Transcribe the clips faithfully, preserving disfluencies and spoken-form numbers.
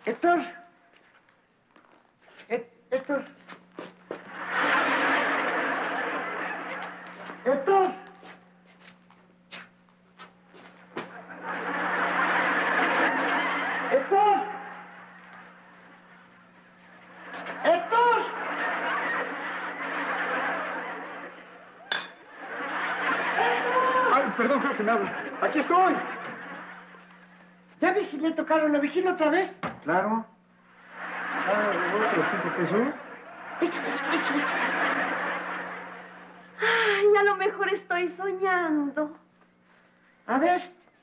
Héctor. Hé- Héctor. Héctor. Héctor. Héctor. Ay, perdón, creo que me habla. Aquí estoy. ¿Ya vigilé tocaron? ¿Lo vigilo otra vez? Claro. Ah, otros cinco pesos. Eso, eso, eso, eso, eso. Ay, a lo mejor estoy soñando. A ver.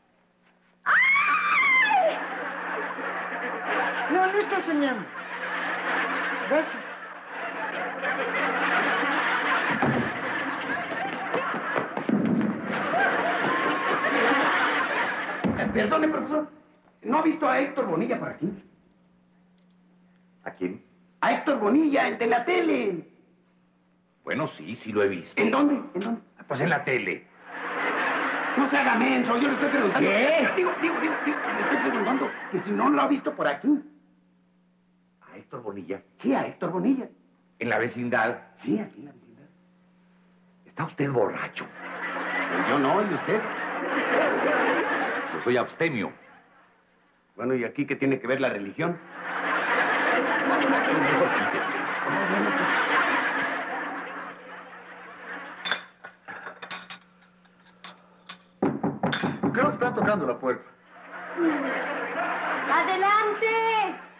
¡Ay! No, no está soñando. Gracias. Eh, Perdone, profesor. ¿No ha visto a Héctor Bonilla por aquí? ¿A quién? A Héctor Bonilla, el de la tele. Bueno, sí, sí lo he visto. ¿En dónde? ¿En dónde? Pues en la tele. No se haga menso, yo le estoy preguntando. ¿Qué? Digo, digo, digo, digo, le estoy preguntando que si no lo ha visto por aquí. ¿A Héctor Bonilla? Sí, a Héctor Bonilla. ¿En la vecindad? Sí, aquí en la vecindad. ¿Está usted borracho? Pues yo no, ¿y usted? Yo soy abstemio. Bueno, ¿y aquí qué tiene que ver la religión? Mejor quítese. Ah, bueno, pues. Creo que está tocando la puerta. ¡Adelante!